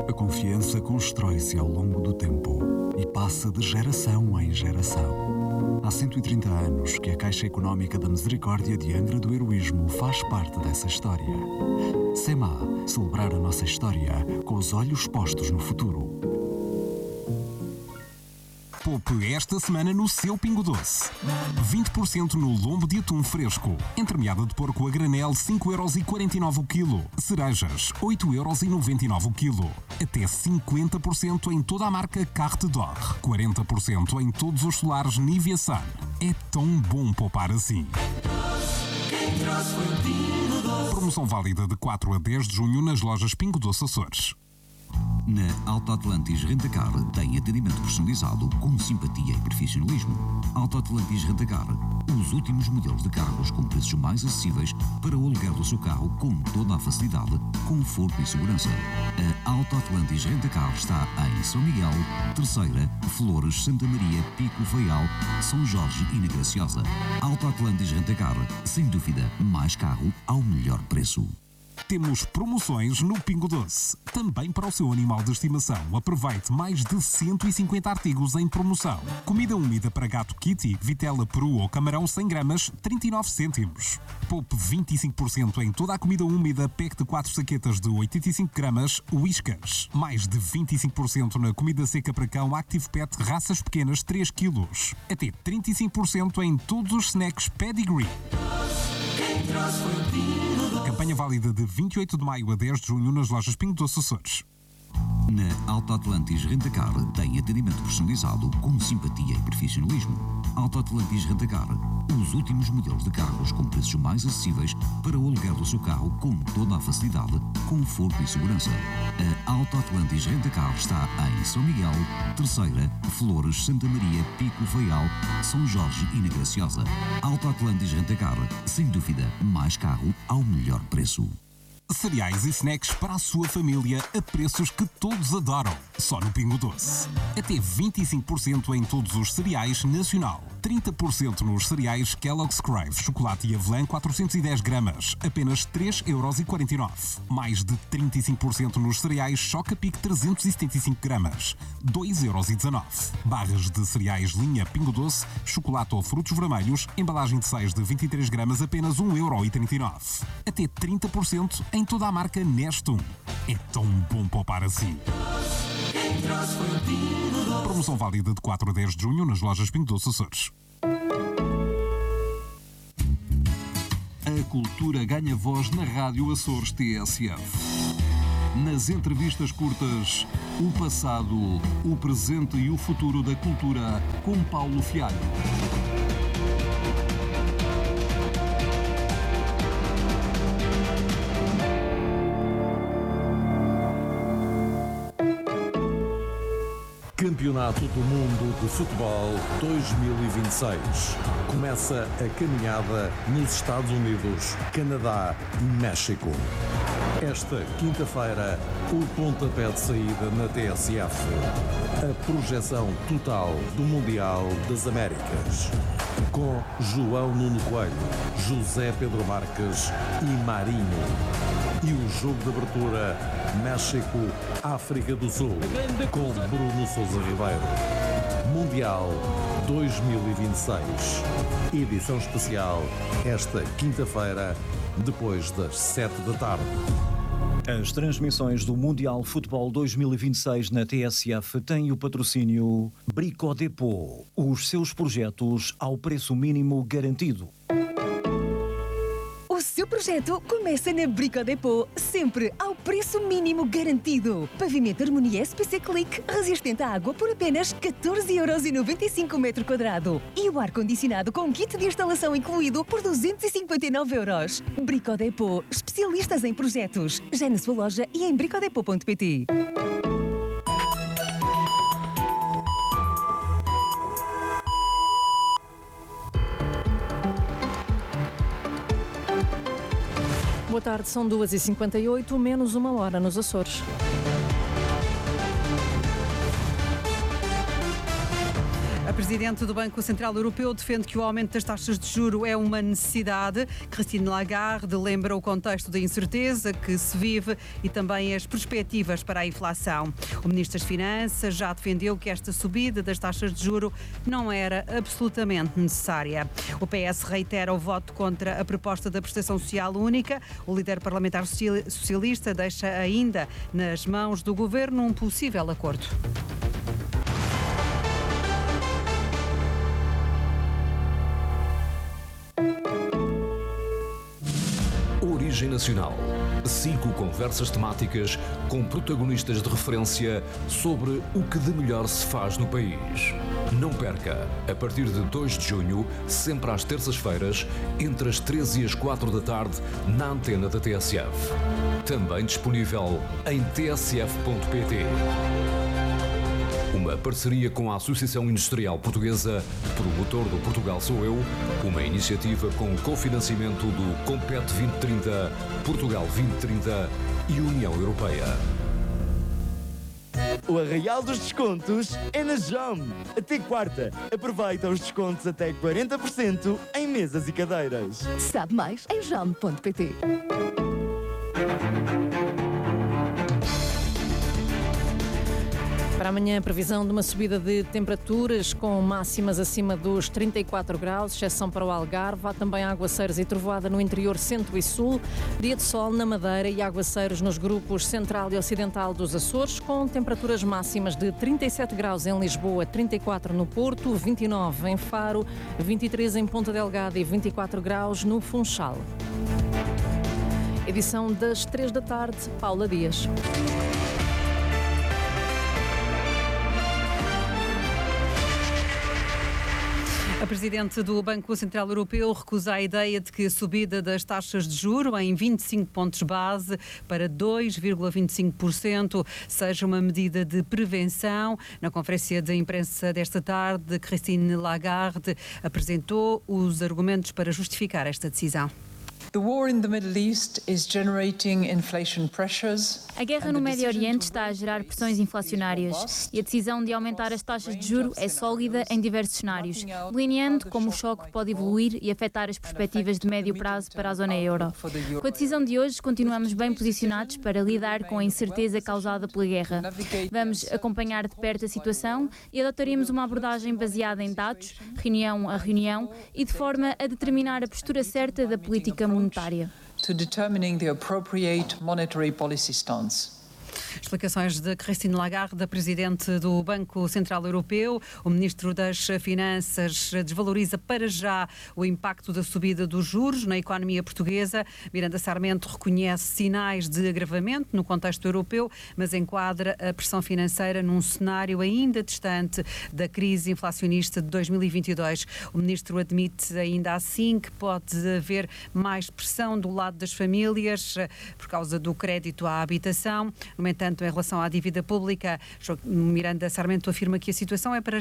A confiança constrói-se ao longo do tempo e passa de geração em geração. Há 130 anos que a Caixa Económica da Misericórdia de Angra do Heroísmo faz parte dessa história. SEMA, celebrar a nossa história com os olhos postos no futuro. Poupe esta semana no seu Pingo Doce. 20% no lombo de atum fresco. Entremeada de porco a granel, 5,49€ o quilo. Cerejas, 8,99€ o quilo. Até 50% em toda a marca Carte d'Or. 40% em todos os solares Nivea Sun. É tão bom poupar assim. Promoção válida de 4 a 10 de junho nas lojas Pingo Doce Açores. Na Alto Atlantis Rentacar tem atendimento personalizado com simpatia e profissionalismo. Alto Atlantis Rentacar, os últimos modelos de carros com preços mais acessíveis para o aluguer do seu carro com toda a facilidade, conforto e segurança. A Alto Atlantis Rentacar está em São Miguel, Terceira, Flores, Santa Maria, Pico, Faial, São Jorge e na Graciosa. Alto Atlantis Rentacar, sem dúvida, mais carro ao melhor preço. Temos promoções no Pingo Doce. Também para o seu animal de estimação. Aproveite mais de 150 artigos em promoção. Comida úmida para gato Kitty, vitela, peru ou camarão 100 gramas, 39 cêntimos. Poupe 25% em toda a comida úmida, pack de 4 saquetas de 85 gramas, Whiskas. Mais de 25% na comida seca para cão Active Pet, raças pequenas, 3 quilos. Até 35% em todos os snacks Pedigree. Campanha válida de 28 de maio a 10 de junho nas lojas Pingo Doce Açores. Na Alto Atlantis Rentacar tem atendimento personalizado com simpatia e profissionalismo. Alto Atlantis Rentacar, os últimos modelos de carros com preços mais acessíveis para o aluguer do seu carro com toda a facilidade, conforto e segurança. A Alto Atlantis Rentacar está em São Miguel, Terceira, Flores, Santa Maria, Pico, Faial, São Jorge e na Graciosa. Alto Atlantis Rentacar, sem dúvida, mais carro ao melhor preço. Cereais e snacks para a sua família a preços que todos adoram. Só no Pingo Doce. Até 25% em todos os cereais nacional. 30% nos cereais Kellogg's Crave, chocolate e avelã 410 gramas. Apenas 3,49€. Mais de 35% nos cereais Chocapic 375 gramas. 2,19€. Barras de cereais linha Pingo Doce, chocolate ou frutos vermelhos, embalagem de 6 de 23 gramas, apenas 1,39€. Até 30% em toda a marca Nestum. É tão bom poupar assim. Promoção válida de 4 a 10 de junho nas lojas Pingo Doce Açores. A cultura ganha voz na Rádio Açores TSF. Nas entrevistas curtas, o passado, o presente e o futuro da cultura com Paulo Fialho. Campeonato do Mundo de Futebol 2026. Começa a caminhada nos Estados Unidos, Canadá e México. Esta quinta-feira, o pontapé de saída na TSF. A projeção total do Mundial das Américas. Com João Nuno Coelho, José Pedro Marques e Marinho. E o jogo de abertura, México, África do Sul, com Bruno Sousa Ribeiro. Mundial 2026. Edição especial, esta quinta-feira, depois das 7 da tarde. As transmissões do Mundial Futebol 2026 na TSF têm o patrocínio Brico Depot. Os seus projetos ao preço mínimo garantido. O seu projeto começa na Brico Depot, sempre ao preço mínimo garantido. Pavimento Harmonia SPC Click, resistente à água por apenas 14,95€ o metro quadrado. E o ar-condicionado com kit de instalação incluído por 259€. Brico Depot, especialistas em projetos. Já na sua loja e em bricodepot.pt. Boa tarde, são 2h58, menos 1 hora nos Açores. A Presidente do Banco Central Europeu defende que o aumento das taxas de juro é uma necessidade. Christine Lagarde lembra o contexto da incerteza que se vive e também as perspectivas para a inflação. O Ministro das Finanças já defendeu que esta subida das taxas de juro não era absolutamente necessária. O PS reitera o voto contra a proposta da prestação social única. O líder parlamentar socialista deixa ainda nas mãos do governo um possível acordo. Origem Nacional. 5 conversas temáticas com protagonistas de referência sobre o que de melhor se faz no país. Não perca, a partir de 2 de junho, sempre às terças-feiras, entre as 13 e as 4 da tarde, na antena da TSF. Também disponível em tsf.pt. Uma parceria com a Associação Industrial Portuguesa, promotor do Portugal Sou Eu, uma iniciativa com cofinanciamento do Compete 2030, Portugal 2030 e União Europeia. O arraial dos descontos é na JOM. Até quarta, aproveita os descontos até 40% em mesas e cadeiras. Sabe mais em jom.pt. Para amanhã, a previsão de uma subida de temperaturas com máximas acima dos 34 graus, exceção para o Algarve. Há também aguaceiros e trovoada no interior centro e sul. Dia de sol na Madeira e aguaceiros nos grupos central e ocidental dos Açores, com temperaturas máximas de 37 graus em Lisboa, 34 no Porto, 29 em Faro, 23 em Ponta Delgada e 24 graus no Funchal. Edição das 3 da tarde, Paula Dias. A Presidente do Banco Central Europeu recusa a ideia de que a subida das taxas de juro em 25 pontos base para 2,25% seja uma medida de prevenção. Na conferência de imprensa desta tarde, Christine Lagarde apresentou os argumentos para justificar esta decisão. A guerra no Médio Oriente está a gerar pressões inflacionárias e a decisão de aumentar as taxas de juro é sólida em diversos cenários, delineando como o choque pode evoluir e afetar as perspectivas de médio prazo para a zona euro. Com a decisão de hoje, continuamos bem posicionados para lidar com a incerteza causada pela guerra. Vamos acompanhar de perto a situação e adotaremos uma abordagem baseada em dados, reunião a reunião, e de forma a determinar a postura certa da política monetária. Explicações de Christine Lagarde, da Presidente do Banco Central Europeu. O Ministro das Finanças desvaloriza para já o impacto da subida dos juros na economia portuguesa. Miranda Sarmento reconhece sinais de agravamento no contexto europeu, mas enquadra a pressão financeira num cenário ainda distante da crise inflacionista de 2022. O Ministro admite ainda assim que pode haver mais pressão do lado das famílias por causa do crédito à habitação. No entanto, em relação à dívida pública, Miranda Sarmento afirma que a situação é para